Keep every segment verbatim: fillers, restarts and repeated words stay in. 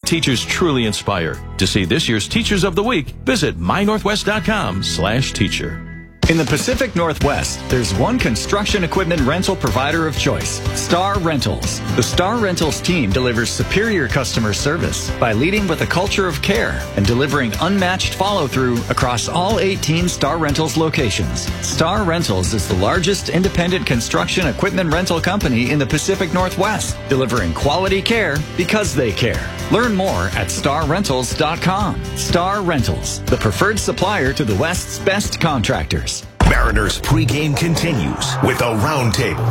teachers truly inspire. To see this year's Teachers of the Week, visit my northwest dot com slash teacher. In the Pacific Northwest, there's one construction equipment rental provider of choice, Star Rentals. The Star Rentals team delivers superior customer service by leading with a culture of care and delivering unmatched follow-through across all eighteen Star Rentals locations. Star Rentals is the largest independent construction equipment rental company in the Pacific Northwest, delivering quality care because they care. Learn more at star rentals dot com. Star Rentals, the preferred supplier to the West's best contractors. Mariners pregame continues with a roundtable.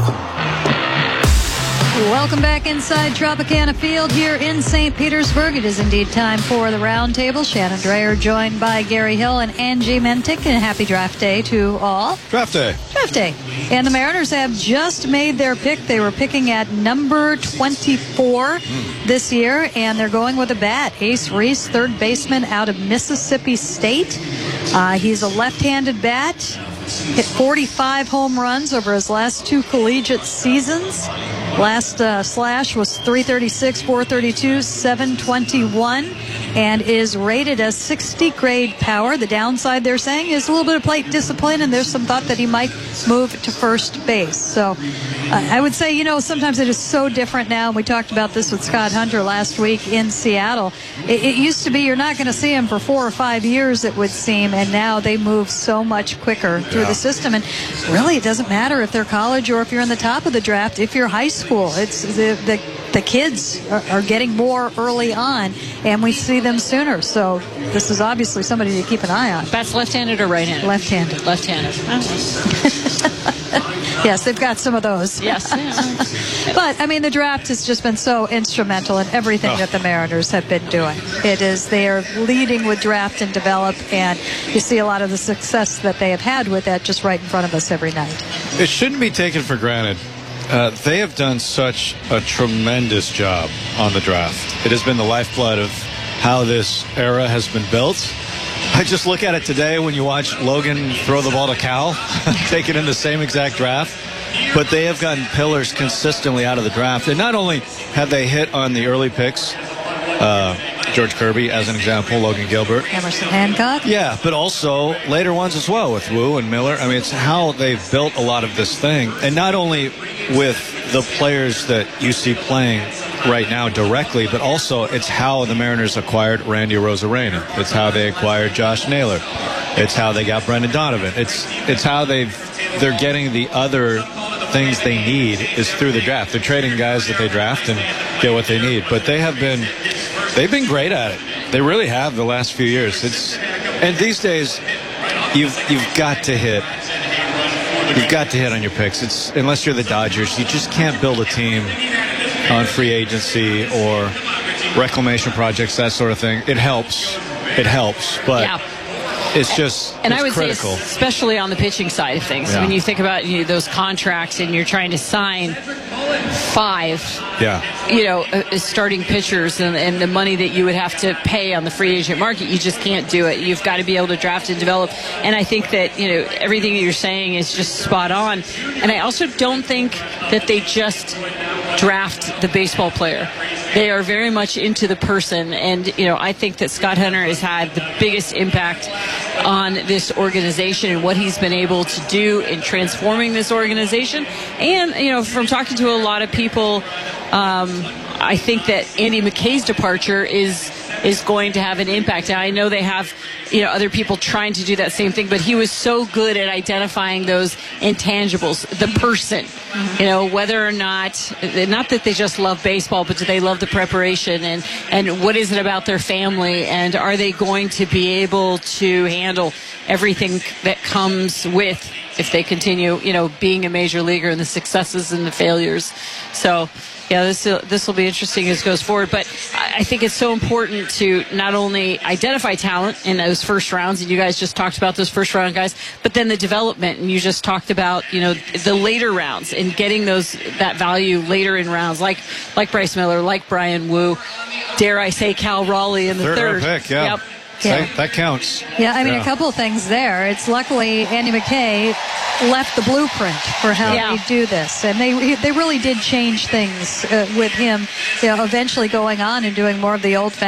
Welcome back inside Tropicana Field here in Saint Petersburg. It is indeed time for the roundtable. Shannon Dreyer joined by Gary Hill and Angie Mentick. And happy draft day to all. Draft day. Draft day. And the Mariners have just made their pick. They were picking at number twenty-four mm. this year, and they're going with a bat. Ace Reese, third baseman out of Mississippi State. Uh, he's a left-handed bat. Hit forty-five home runs over his last two collegiate seasons. Last uh, slash was three thirty-six, four thirty-two, seven twenty-one, and is rated as sixty grade power. The downside, they're saying, is a little bit of plate discipline, and there's some thought that he might move to first base. So uh, I would say, you know, sometimes it is so different now. We talked about this with Scott Hunter last week in Seattle. It, it used to be you're not going to see him for four or five years, it would seem, and now they move so much quicker through yeah. the system. And really, it doesn't matter if they're college or if you're in the top of the draft. If you're high school, it's the the, the kids are, are getting more early on, and we see them sooner. So this is obviously somebody to keep an eye on. Bats left-handed or right-handed? Left-handed. Left-handed. Yes, they've got some of those. Yes. But, I mean, the draft has just been so instrumental in everything oh. that the Mariners have been doing. It is, they are leading with draft and develop, and you see a lot of the success that they have had with that just right in front of us every night. It shouldn't be taken for granted. Uh, they have done such a tremendous job on the draft. It has been the lifeblood of how this era has been built. I just look at it today when you watch Logan throw the ball to Cal, take it in the same exact draft. But they have gotten pillars consistently out of the draft. And not only have they hit on the early picks, uh, George Kirby as an example, Logan Gilbert. Emerson Hancock. Yeah, but also later ones as well with Wu and Miller. I mean, it's how they've built a lot of this thing. And not only with the players that you see playing right now directly, but also it's how the Mariners acquired Randy Arozarena. It's how they acquired Josh Naylor. It's how they got Brendan Donovan. It's it's how they've they're getting the other things they need is through the draft. They're trading guys that they draft and get what they need. But they have been they've been great at it. They really have the last few years. It's and these days you've you've got to hit. You've got to hit on your picks. It's unless you're the Dodgers, you just can't build a team on free agency or reclamation projects, that sort of thing. It helps. It helps, but yeah. it's just and it's I would critical. say especially on the pitching side of things. Yeah. When you think about you know, those contracts and you're trying to sign five yeah. you know uh, starting pitchers and, and the money that you would have to pay on the free agent market, you just can't do it. You've got to be able to draft and develop, and I think that you know everything that you're saying is just spot on. And I also don't think that they just draft the baseball player. They are very much into the person, and you know I think that Scott Hunter has had the biggest impact on this organization and what he's been able to do in transforming this organization. And you know from talking to a lot of people, um, I think that Andy McKay's departure is is going to have an impact. And I know they have you know other people trying to do that same thing, but he was so good at identifying those intangibles, the person. Mm-hmm. You know, whether or not, not that they just love baseball, but do they love the preparation and, and what is it about their family, and are they going to be able to handle everything that comes with if they continue, you know, being a major leaguer and the successes and the failures. So, yeah, this this will be interesting as it goes forward. But I think it's so important to not only identify talent in those first rounds, and you guys just talked about those first round guys, but then the development, and you just talked about, you know, the later rounds and getting those that value later in rounds, like like Bryce Miller, like Brian Wu, dare I say Cal Raleigh in the third. Third pick, yeah. Yep. Yeah. That, that counts. Yeah, I mean, yeah. a couple of things there. It's luckily Andy McKay left the blueprint for how yeah. they do this. And they they really did change things uh, with him, you know, eventually going on and doing more of the old